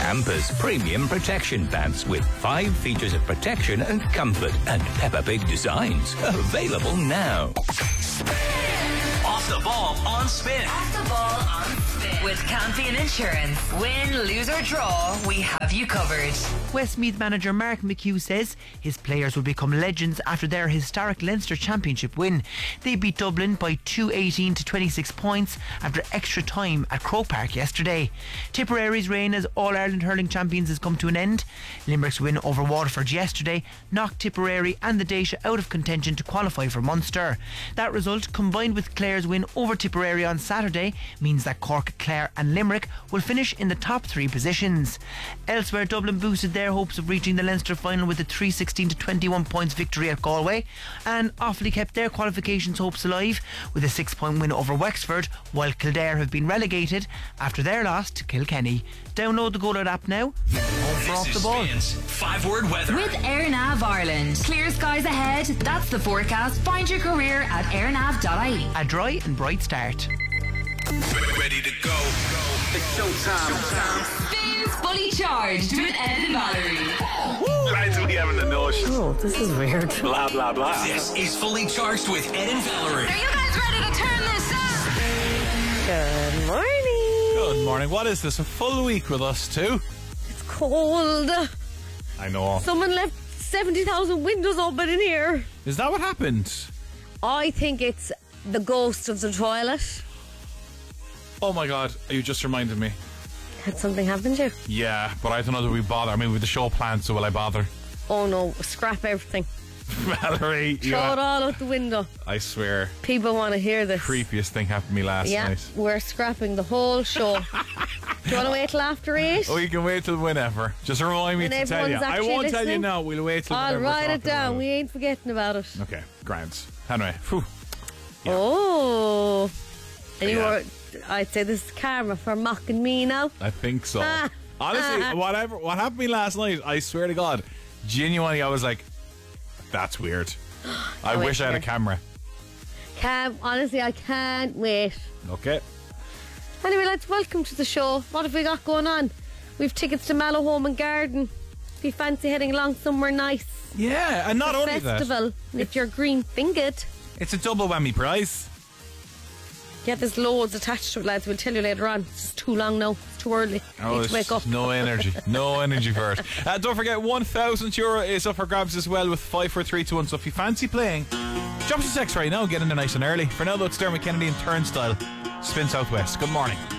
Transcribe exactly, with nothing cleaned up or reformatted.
Campus Premium Protection Pants with five features of protection and comfort and Peppa Pig designs. Available now. Off the ball on Spin. Off the ball on Spin. With Campion Insurance. Win, lose or draw, we have you covered. Westmeath manager Mark McHugh says his players will become legends after their historic Leinster Championship win. They beat Dublin by two eighteen to twenty-six points after extra time at Croke Park yesterday. Tipperary's reign as All-Ireland hurling champions has come to an end. Limerick's win over Waterford yesterday knocked Tipperary and the Daisha out of contention to qualify for Munster. That result, combined with Clare's win over Tipperary on Saturday, means that Cork, Clare and Limerick will finish in the top three positions. Elsewhere, Dublin boosted their hopes of reaching the Leinster final with a three sixteen to twenty-one points victory at Galway, and Offaly kept their qualifications hopes alive with a six point win over Wexford, while Kildare have been relegated after their loss to Kilkenny. Download the Go Loud app now. Home for Off the Ball. Five word weather with AirNav Ireland. Clear skies ahead. That's the forecast. Find your career at airnav dot I E. A dry and bright start. Ready to go. It's showtime. Spins fully charged with Ed and Valerie. Lads, we having a notion. Oh, this is weird. Blah, blah, blah. This is Fully Charged with Ed and Valerie. Are you guys ready to turn this up? Good morning. Good morning. What is this? A full week with us too? It's cold. I know. Someone left seventy thousand windows open in here. Is that what happened? I think it's the ghost of the toilet. Oh my god, you just reminded me. Had something happen to you? Yeah, but I don't know that we bother. I mean, with the show planned, so will I bother? Oh no, scrap everything. Valerie, Throw it all out the window. I swear. People want to hear this. Creepiest thing happened to me last yeah, night. we're scrapping the whole show. Do you want to wait till after eight? Oh, you can wait till whenever. Just remind me When to tell you. everyone's I actually won't tell you listening? now. We'll wait till I'll whenever we're write it talking down. about We ain't forgetting about it. Okay, grand. Anyway, phew. Yeah. Oh. And you Yeah. were, I'd say this is karma for mocking me now. I think so. Ah. Honestly, whatever what happened to me last night, I swear to God, genuinely, I was like, that's weird. I Oh, wish wait, I had a here. camera. Can't, honestly, I can't wait. Okay. Anyway, lads, welcome to the show. What have we got going on? We've tickets to Mallow Home and Garden. If you fancy heading along somewhere nice. Yeah, and not a only festival. that, And if you're green fingered. it's a double whammy prize. Yeah, there's loads attached to it, lads. We'll tell you later on. It's just too long now. It's too early. Oh, Need to wake up. no energy. No energy for it. Uh, don't forget, one thousand euro is up for grabs as well with five four three two one. So if you fancy playing, drop us a text right now. Get in there nice and early. For now, though, it's Dermot Kennedy and Turnstile. Spin Southwest. Good morning.